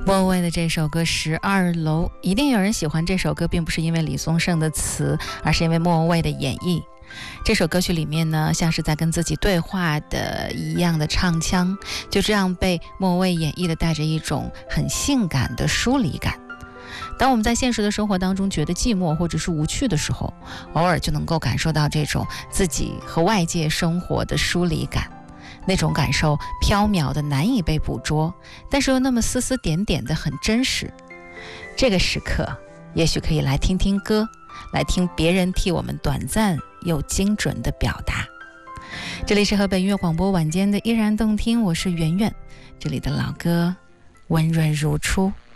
莫文蔚的这首歌《12楼》，一定有人喜欢这首歌，并不是因为李宗盛的词，而是因为莫文蔚的演绎。这首歌曲里面呢，像是在跟自己对话的一样的唱腔，就这样被莫文蔚演绎的带着一种很性感的疏离感。当我们在现实的生活当中觉得寂寞或者是无趣的时候，偶尔就能够感受到这种自己和外界生活的疏离感。那种感受缥缈的难以被捕捉，但是又那么丝丝点点的很真实。这个时刻也许可以来听听歌，来听别人替我们短暂又精准的表达。这里是河北音乐广播晚间的依然动听，我是圆圆，这里的老歌温润如初。